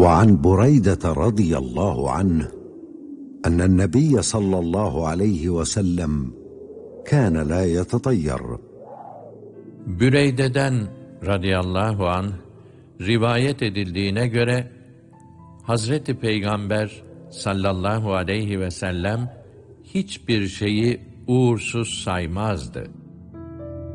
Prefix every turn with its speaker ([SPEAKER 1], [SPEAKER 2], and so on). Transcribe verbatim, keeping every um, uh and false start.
[SPEAKER 1] وعن بريدة رضي الله عنه أن النبي صلى الله عليه وسلم كان لا يتطير.
[SPEAKER 2] Büreyde'den radıyallahu anh rivayet edildiğine göre Hazreti Peygamber sallallahu aleyhi ve sellem hiçbir şeyi uğursuz saymazdı.